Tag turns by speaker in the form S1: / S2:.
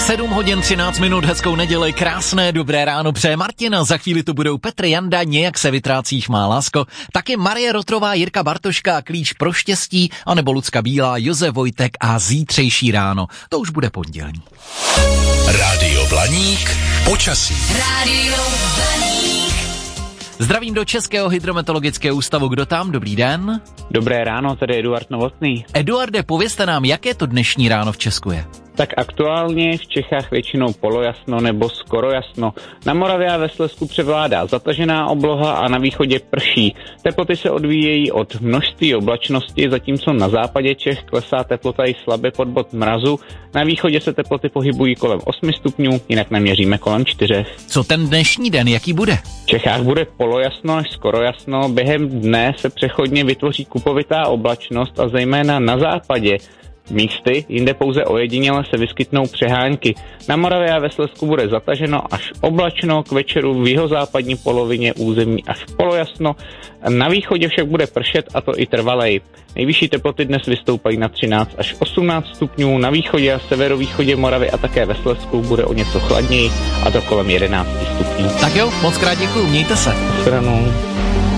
S1: 7 hodin 13 minut, hezkou neděli, krásné dobré ráno přeje Martina, za chvíli to budou Petr Janda, nějak se vytrácíš má lásko, taky Marie Rotrová, Jirka Bartoška, Klíč pro štěstí, anebo Lucka Bílá, Josef Vojtek a zítřejší ráno, to už bude pondělí.
S2: Rádio Blaník, počasí.
S3: Rádio Blaník.
S1: Zdravím do Českého hydrometeorologického ústavu, kdo tam, dobrý den.
S4: Dobré ráno, tady Eduard Novotný.
S1: Eduarde, povězte nám, jaké to dnešní ráno v Česku je?
S4: Tak aktuálně v Čechách většinou polojasno nebo skoro jasno. Na Moravě a ve Slezsku převládá zatažená obloha a na východě prší. Teploty se odvíjejí od množství oblačnosti, zatímco na západě Čech klesá teplota i slabě pod bod mrazu. Na východě se teploty pohybují kolem 8 stupňů, jinak naměříme kolem 4.
S1: Co ten dnešní den, jaký bude?
S4: V Čechách bude polojasno až skoro jasno. Během dne se přechodně vytvoří kupovitá oblačnost a zejména na západě místy, jinde pouze ojediněle se vyskytnou přehánky. Na Moravě a ve Slezsku bude zataženo až oblačno, k večeru v jihozápadní polovině území až polojasno. Na východě však bude pršet, a to i trvalej. Nejvyšší teploty dnes vystoupají na 13 až 18 stupňů, na východě a severovýchodě Moravy a také ve Slezsku bude o něco chladněji, a to kolem 11 stupňů.
S1: Tak jo, moc krát děkuju, mějte se.
S4: Stranou.